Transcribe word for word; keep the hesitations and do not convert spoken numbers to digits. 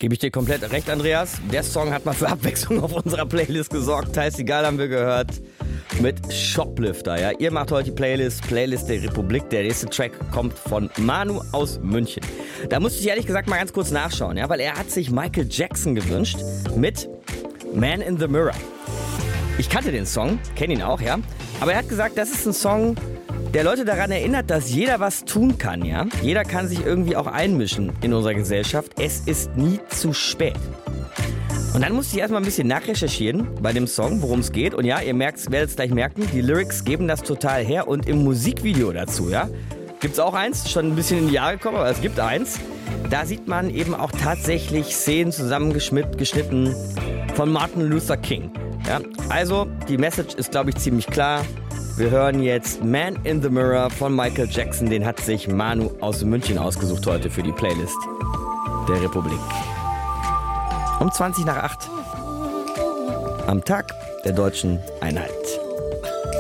Gebe ich dir komplett recht, Andreas. Der Song hat mal für Abwechslung auf unserer Playlist gesorgt. Heißt egal, haben wir gehört. Mit Shoplifter, ja. Ihr macht heute die Playlist, Playlist der Republik. Der nächste Track kommt von Manu aus München. Da musste ich ehrlich gesagt mal ganz kurz nachschauen, ja, weil er hat sich Michael Jackson gewünscht mit Man in the Mirror. Ich kannte den Song, kenne ihn auch, ja. Aber er hat gesagt, das ist ein Song, der Leute daran erinnert, dass jeder was tun kann, ja. Jeder kann sich irgendwie auch einmischen in unserer Gesellschaft. Es ist nie zu spät. Und dann musste ich erstmal ein bisschen nachrecherchieren bei dem Song, worum es geht. Und ja, ihr merkt, werdet es gleich merken, die Lyrics geben das total her. Und im Musikvideo dazu, ja, gibt es auch eins, schon ein bisschen in die Jahre gekommen, aber es gibt eins. Da sieht man eben auch tatsächlich Szenen zusammengeschnitten von Martin Luther King. Ja, also, die Message ist, glaube ich, ziemlich klar. Wir hören jetzt Man in the Mirror von Michael Jackson. Den hat sich Manu aus München ausgesucht heute für die Playlist der Republik. Um zwanzig nach acht am Tag der Deutschen Einheit.